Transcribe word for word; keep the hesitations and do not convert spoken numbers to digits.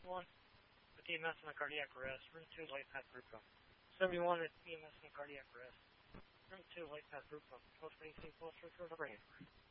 one with E M S and a cardiac arrest. Room two, light path group pump. seventy-one with E M S and a cardiac arrest. Room two, light path group pump. twelve twenty-two, pulse record, brain.